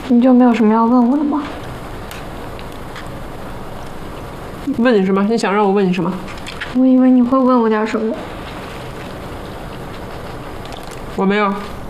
你就没有什么要问我的吗？ 问你什么？你想让我问你什么？ 我以为你会问我点什么。 我没有。